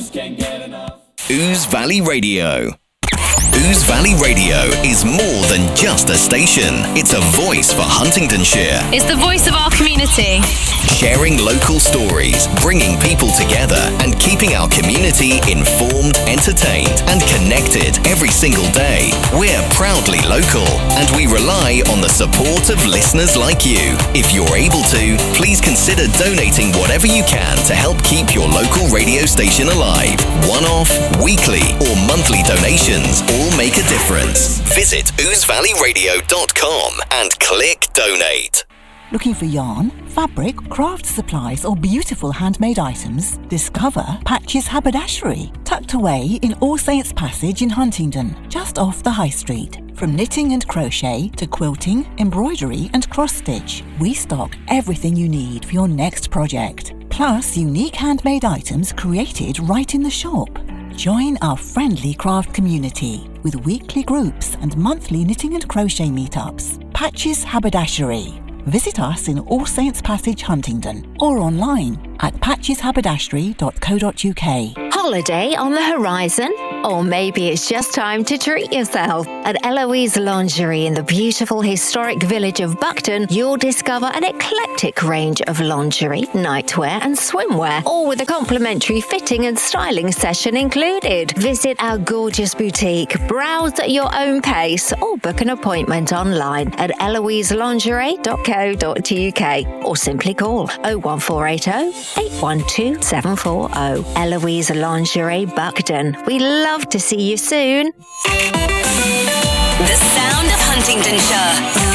Ouse Valley Radio. Ouse Valley Radio is more than just a station. It's a voice for Huntingdonshire. It's the voice of our community. Sharing local stories, bringing people together and keeping our community informed, entertained and connected every single day. We're proudly local and we rely on the support of listeners like you. If you're able to, please consider donating whatever you can to help keep your local radio station alive. One-off, weekly or monthly donations all make a difference. Visit ousevalleyradio.com and click donate. Looking for yarn, fabric, craft supplies or beautiful handmade items? Discover Patches Haberdashery, tucked away in All Saints Passage in Huntingdon, just off the High Street. From knitting and crochet to quilting, embroidery and cross-stitch, we stock everything you need for your next project. Plus unique handmade items created right in the shop. Join our friendly craft community with weekly groups and monthly knitting and crochet meetups. Patches Haberdashery. Visit us in All Saints Passage, Huntingdon, or online at patcheshaberdashery.co.uk. Holiday on the horizon? Or maybe it's just time to treat yourself. At Eloise Lingerie in the beautiful historic village of Buckton, you'll discover an eclectic range of lingerie, nightwear and swimwear, all with a complimentary fitting and styling session included. Visit our gorgeous boutique, browse at your own pace, or book an appointment online at eloiselingerie.co.uk or simply call 01480 812 740. Eloise Lingerie Buckton. We love to see you soon. The sound of Huntingdonshire.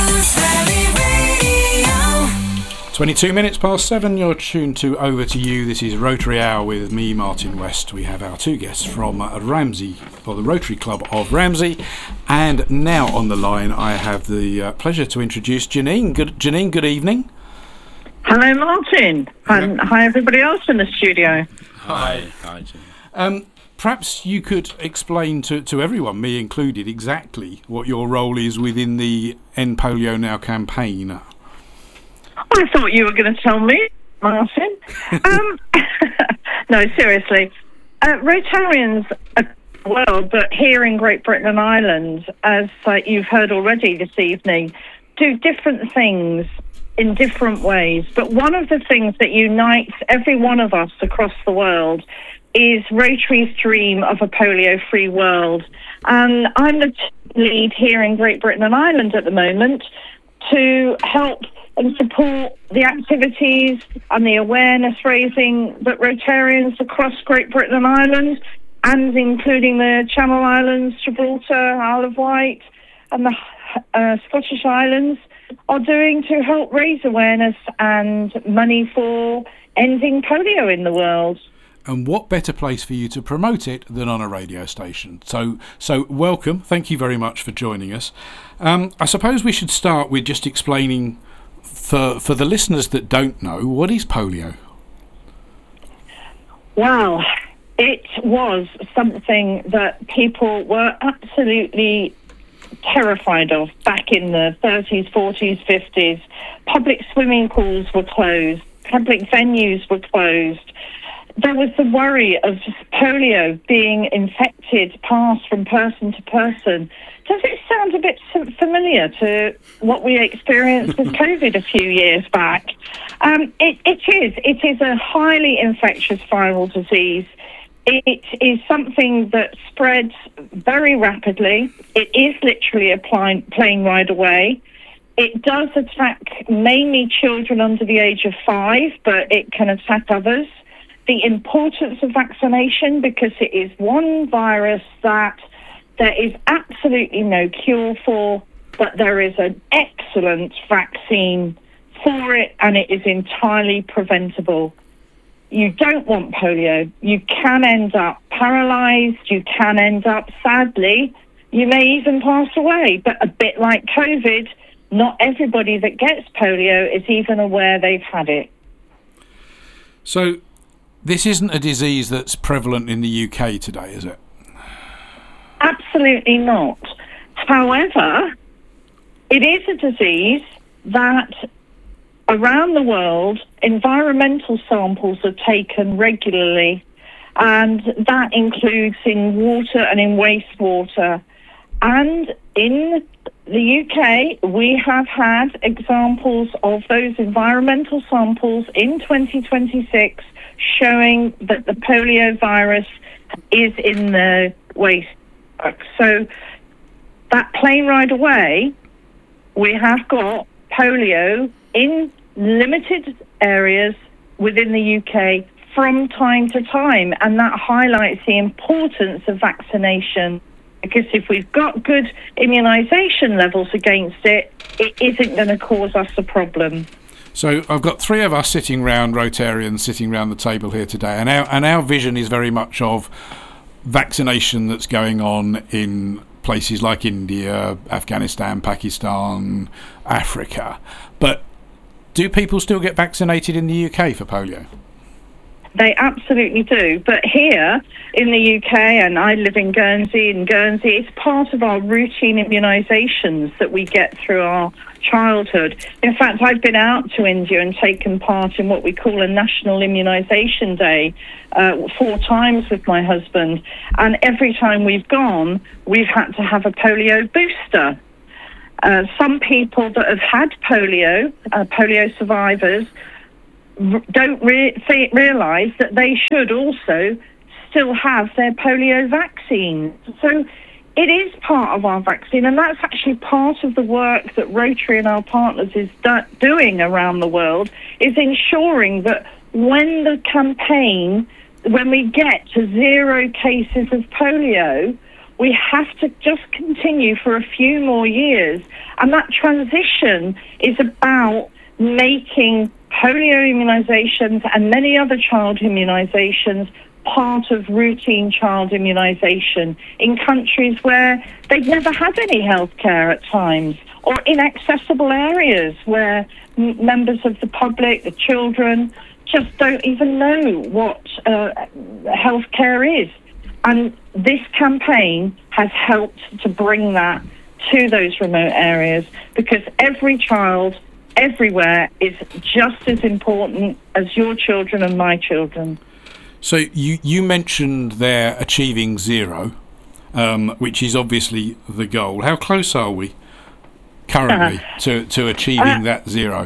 22 minutes past 7, you're tuned to Over to You. This is Rotary Hour with me, Martin West. We have our two guests from Ramsey, or the Rotary Club of Ramsey. And now on the line, I have the pleasure to introduce Janine. Janine, good evening. Hello, Martin. And hi, everybody else in the studio. Hi, Janine. Perhaps you could explain to everyone, me included, exactly what your role is within the End Polio Now campaign. I thought you were going to tell me, Martin. No, seriously. Rotarians are well, but here in Great Britain and Ireland, as you've heard already this evening, do different things in different ways. But one of the things that unites every one of us across the world is Rotary's dream of a polio-free world. And I'm the lead here in Great Britain and Ireland at the moment to help and support the activities and the awareness raising that Rotarians across Great Britain and Ireland, and including the Channel Islands, Gibraltar, Isle of Wight, and the Scottish Islands, are doing to help raise awareness and money for ending polio in the world. And what better place for you to promote it than on a radio station? So welcome. Thank you very much for joining us. I suppose we should start with just explaining for the listeners that don't know, what is polio? Well, it was something that people were absolutely terrified of back in the 30s, 40s, 50s. Public swimming pools were closed. Public venues were closed. There was the worry of polio being infected, passed from person to person. Does it sound a bit familiar to what we experienced with COVID a few years back? It is a highly infectious viral disease. It is something that spreads very rapidly. It is literally a plane ride away. It does attack mainly children under the age of 5, but it can attack others. The importance of vaccination, because it is one virus that there is absolutely no cure for, but there is an excellent vaccine for it, and it is entirely preventable. You don't want polio. You can end up paralysed. You can end up, sadly, you may even pass away. But a bit like COVID, not everybody that gets polio is even aware they've had it. So this isn't a disease that's prevalent in the UK today, is it? Absolutely not. However, it is a disease that around the world, environmental samples are taken regularly, And that includes in water and in wastewater. And in the UK, we have had examples of those environmental samples in 2026 showing that the polio virus is in the waste. So that plane ride away, we have got polio in limited areas within the UK from time to time, and that highlights the importance of vaccination, because if we've got good immunisation levels against it, it isn't going to cause us a problem. So I've got three of us sitting round, Rotarians sitting round the table here today, and our vision is very much of vaccination that's going on in places like India, Afghanistan, Pakistan, Africa. But do people still get vaccinated in the UK for polio? They absolutely do. But here in the UK, and I live in Guernsey, it's part of our routine immunisations that we get through our childhood. In fact, I've been out to India and taken part in what we call a National Immunisation Day 4 times with my husband. And every time we've gone, we've had to have a polio booster. Some people that have had polio, polio survivors, don't realise that they should also still have their polio vaccine. So it is part of our vaccine, and that's actually part of the work that Rotary and our partners is doing around the world, is ensuring that when the campaign, when we get to 0 cases of polio, we have to just continue for a few more years. And that transition is about making polio immunisations and many other child immunisations part of routine child immunisation in countries where they've never had any health care at times, or inaccessible areas where members of the public, the children, just don't even know what health care is. And this campaign has helped to bring that to those remote areas, because every child everywhere is just as important as your children and my children. So you mentioned they're achieving 0, which is obviously the goal. How close are we currently to achieving that 0?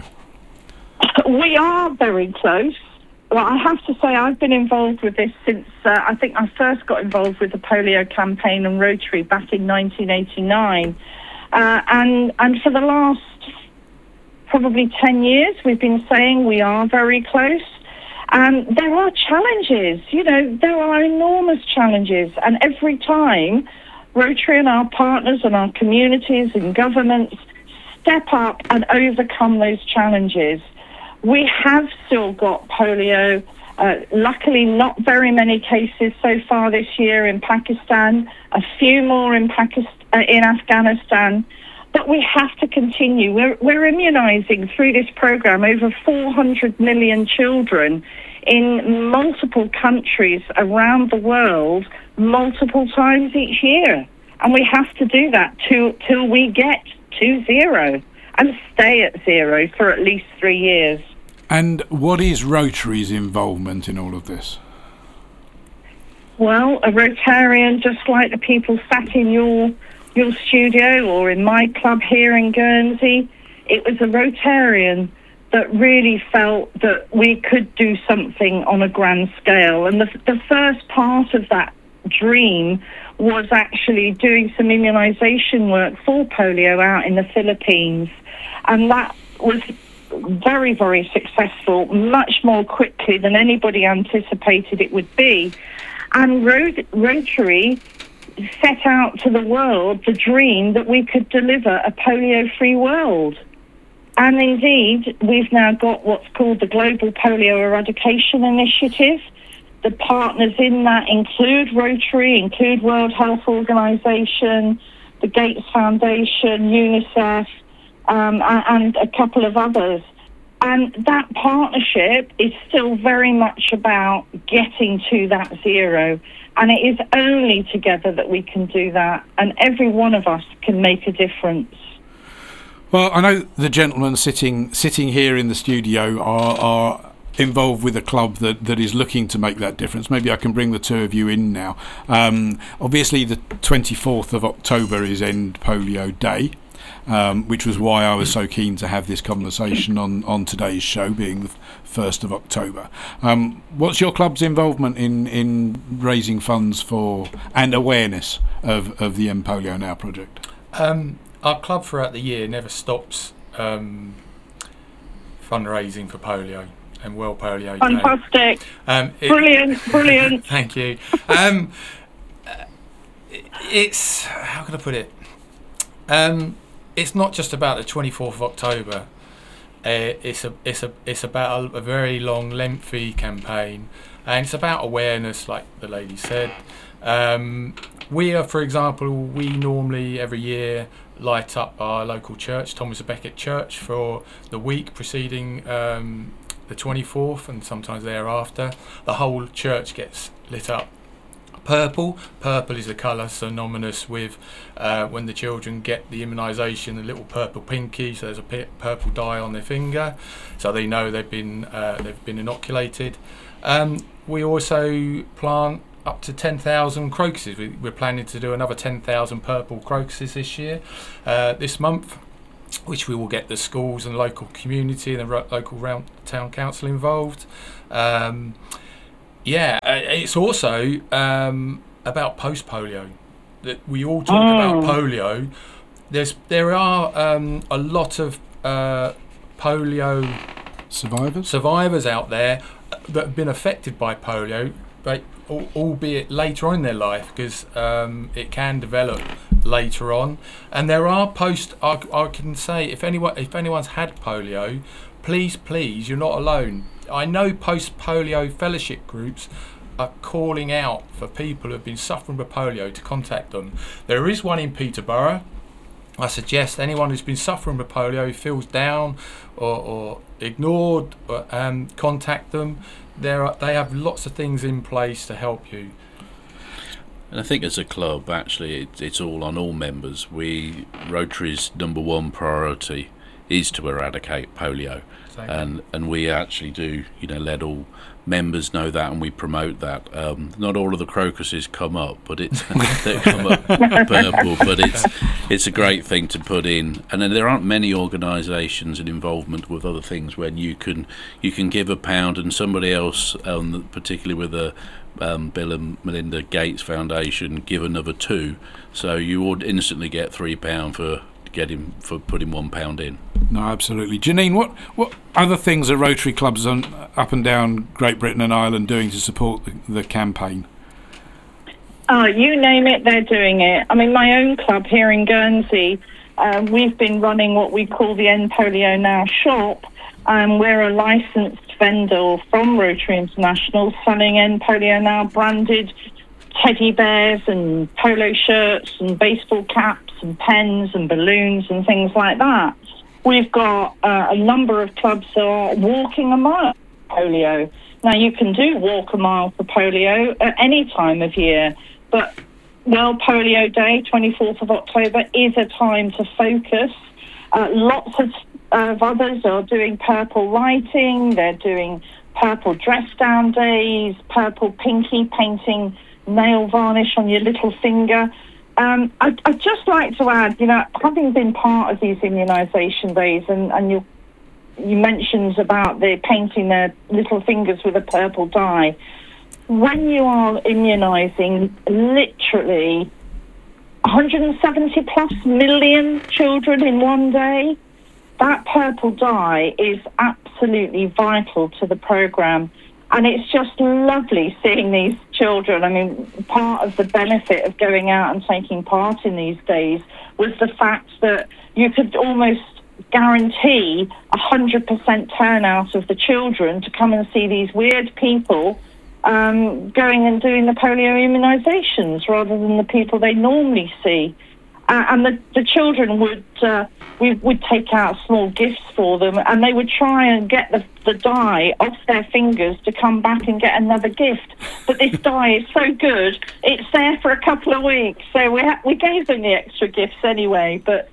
We are very close. Well, I have to say I've been involved with this since I think I first got involved with the polio campaign and Rotary back in 1989. And for the last probably 10 years, we've been saying we are very close. And there are challenges, there are enormous challenges. And every time Rotary and our partners and our communities and governments step up and overcome those challenges, we have still got polio. Luckily, not very many cases so far this year in Pakistan, a few more in Afghanistan. But we have to continue. We're immunising through this programme over 400 million children in multiple countries around the world, multiple times each year. And we have to do that till we get to 0 and stay at 0 for at least 3 years. And what is Rotary's involvement in all of this? Well, a Rotarian, just like the people sat in your studio or in my club here in Guernsey, it was a Rotarian that really felt that we could do something on a grand scale. And the first part of that dream was actually doing some immunisation work for polio out in the Philippines. And that was very, very successful, much more quickly than anybody anticipated it would be. And Rotary set out to the world the dream that we could deliver a polio-free world. And indeed, we've now got what's called the Global Polio Eradication Initiative. The partners in that include Rotary, include World Health Organization, the Gates Foundation, UNICEF, and a couple of others. And that partnership is still very much about getting to that 0. And it is only together that we can do that. And every one of us can make a difference. Well, I know the gentlemen sitting here in the studio are involved with a club that is looking to make that difference. Maybe I can bring the two of you in now. Obviously, the 24th of October is End Polio Day, which was why I was so keen to have this conversation on today's show, being the 1st of October. What's your club's involvement in raising funds for and awareness of the End Polio Now project? Our club throughout the year never stops fundraising for polio and World Polio Day. Fantastic. Brilliant. Thank you. It's, how can I put it? It's not just about the 24th of October. It's about a very long, lengthy campaign, and it's about awareness, like the lady said. We are, for example, we normally every year light up our local church, Thomas à Becket Church, for the week preceding the 24th and sometimes thereafter. The whole church gets lit up purple. Purple is a colour synonymous with when the children get the immunisation, the little purple pinky, so there's a purple dye on their finger, so they know they've been inoculated. We also plant up to 10,000 crocuses. We're planning to do another 10,000 purple crocuses this year, this month, which we will get the schools and local community and the local town council involved. It's also about post-polio. That we all talk about polio. There are a lot of polio survivors out there that have been affected by polio, but albeit later on in their life, because it can develop later on. And there are I can say, if anyone's had polio, please, you're not alone. I know post-polio fellowship groups are calling out for people who have been suffering with polio to contact them. There is one in Peterborough. I suggest anyone who's been suffering with polio, feels down or ignored, contact them. They have lots of things in place to help you. And I think as a club, actually, it's all on all members. Rotary's number one priority is to eradicate polio. And we actually do, let all members know that, and we promote that. Not all of the crocuses come up, but they come up purple. But it's a great thing to put in. And then there aren't many organisations and involvement with other things when you can give £1 and somebody else, particularly with the Bill and Melinda Gates Foundation, give another £2, so you would instantly get £3 for putting £1 in. No, absolutely. Janine, what other things are Rotary clubs up and down Great Britain and Ireland doing to support the campaign? You name it, they're doing it. I mean, my own club here in Guernsey, we've been running what we call the End Polio Now shop. We're a licensed vendor from Rotary International, selling End Polio Now branded teddy bears and polo shirts and baseball caps and pens and balloons and things like that. We've got a number of clubs that are walking a mile for polio. Now, you can do walk a mile for polio at any time of year, but World Polio Day, 24th of October, is a time to focus. Lots of others are doing purple lighting, they're doing purple dress down days, purple pinky, painting nail varnish on your little finger. I'd just like to add, having been part of these immunisation days, and you mentioned about the painting their little fingers with a purple dye. When you are immunising literally 170 plus million children in one day, that purple dye is absolutely vital to the programme. And it's just lovely seeing these children. I mean, part of the benefit of going out and taking part in these days was the fact that you could almost guarantee 100% turnout of the children to come and see these weird people going and doing the polio immunisations rather than the people they normally see. And the children would take out small gifts for them, and they would try and get the dye off their fingers to come back and get another gift. But this dye is so good, it's there for a couple of weeks. So we gave them the extra gifts anyway, but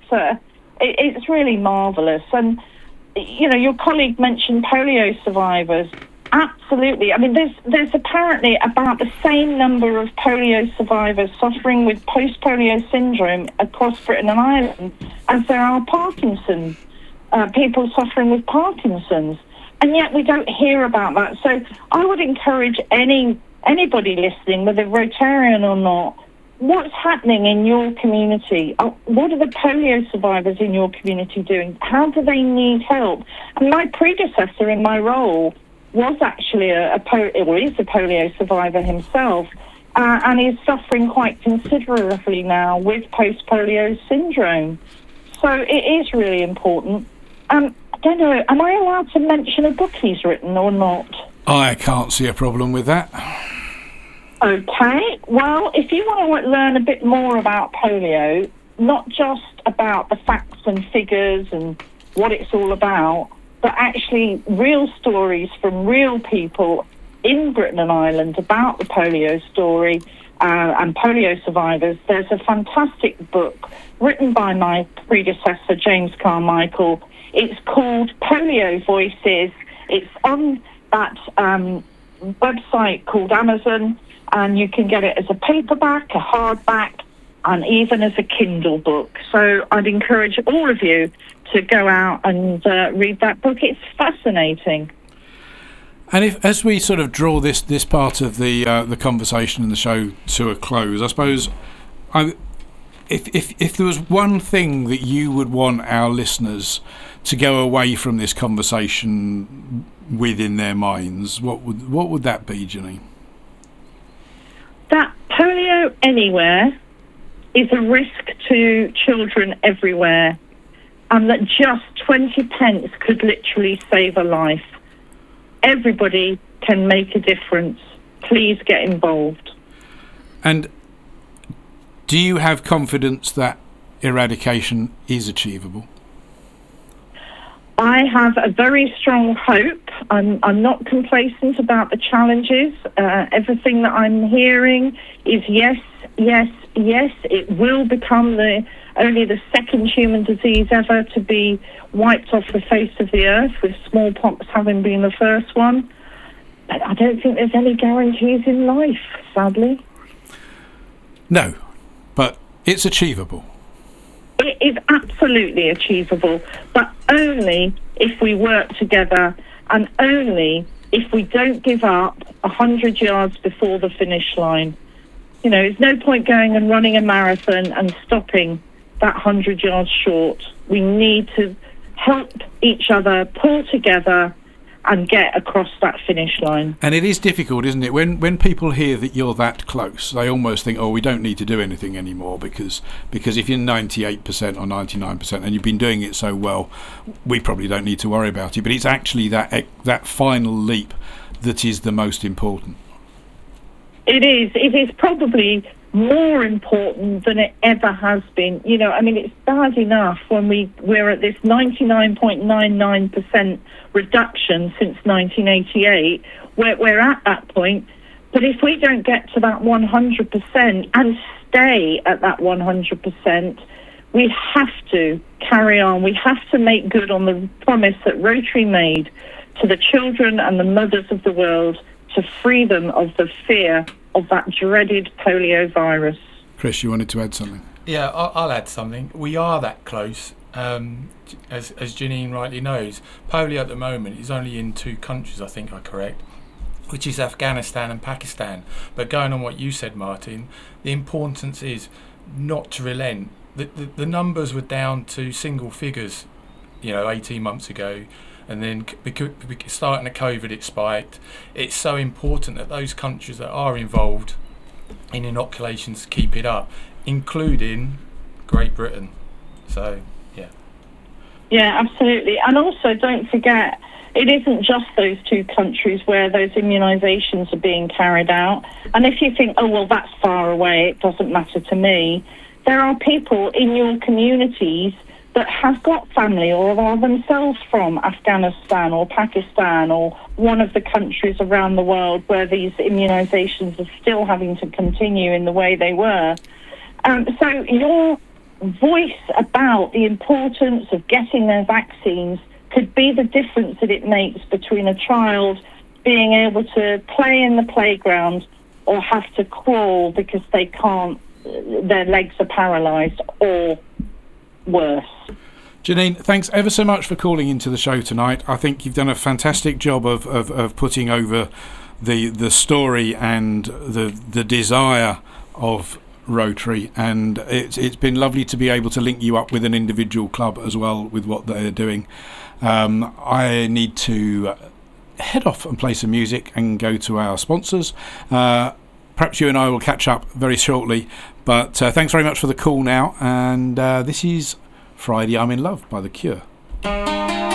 it's really marvellous. And, your colleague mentioned polio survivors. Absolutely. I mean, there's apparently about the same number of polio survivors suffering with post-polio syndrome across Britain and Ireland as there are Parkinson's, people suffering with Parkinson's. And yet we don't hear about that. So I would encourage anybody listening, whether Rotarian or not, what's happening in your community? What are the polio survivors in your community doing? How do they need help? And my predecessor in my role was actually is a polio survivor himself, and is suffering quite considerably now with post-polio syndrome. So it is really important. I don't know, am I allowed to mention a book he's written or not? I can't see a problem with that. Okay, well, if you want to learn a bit more about polio, not just about the facts and figures and what it's all about, but actually real stories from real people in Britain and Ireland about the polio story and polio survivors, there's a fantastic book written by my predecessor, James Carmichael. It's called Polio Voices. It's on that website called Amazon, and you can get it as a paperback, a hardback, and even as a Kindle book. So I'd encourage all of you to go out and read that book. It's fascinating. And as we sort of draw this part of the conversation and the show to a close, I suppose, if there was one thing that you would want our listeners to go away from this conversation with in their minds, what would that be, Janine? That polio anywhere is a risk to children everywhere, and that just 20 pence could literally save a life. Everybody can make a difference. Please get involved. And do you have confidence that eradication is achievable? I have a very strong hope. I'm not complacent about the challenges. Everything that I'm hearing is yes, yes, yes. It will become only the second human disease ever to be wiped off the face of the earth, with smallpox having been the first one. But I don't think there's any guarantees in life, sadly. No, but it's achievable. It is absolutely achievable, but only if we work together, and only if we don't give up 100 yards before the finish line. You know, there's no point going and running a marathon and stopping that 100 yards short. We need to help each other pull together and get across that finish line. And it is difficult, isn't it? When people hear that you're that close, they almost think, oh, we don't need to do anything anymore, because if you're 98% or 99% and you've been doing it so well, we probably don't need to worry about it. But it's actually that final leap that is the most important. It is. It is probably more important than it ever has been. You know, I mean, it's bad enough when we're at this 99.99% reduction since 1988. We're at that point. But if we don't get to that 100% and stay at that 100%, we have to carry on. We have to make good on the promise that Rotary made to the children and the mothers of the world, to free them of the fear of that dreaded polio virus. Chris, you wanted to add something? Yeah, I'll add something. We are that close. As Janine rightly knows, polio at the moment is only in 2 countries, I think I'm correct, which is Afghanistan and Pakistan. But going on what you said, Martin, the importance is not to relent. The numbers were down to single figures, 18 months ago. And then starting the COVID, it spiked. It's so important that those countries that are involved in inoculations keep it up, including Great Britain. So, yeah. Yeah, absolutely. And also, don't forget, it isn't just those 2 countries where those immunisations are being carried out. And if you think, oh, well, that's far away, it doesn't matter to me, there are people in your communities that have got family or are themselves from Afghanistan or Pakistan or one of the countries around the world where these immunisations are still having to continue in the way they were. So your voice about the importance of getting their vaccines could be the difference that it makes between a child being able to play in the playground or have to crawl because they can't, their legs are paralysed or worse. Janine, thanks ever so much for calling into the show tonight. I think you've done a fantastic job of putting over the story and the desire of Rotary, and it's been lovely to be able to link you up with an individual club as well with what they're doing. I need to head off and play some music and go to our sponsors. Perhaps you and I will catch up very shortly, but thanks very much for the call now, and this is Friday I'm in Love by The Cure.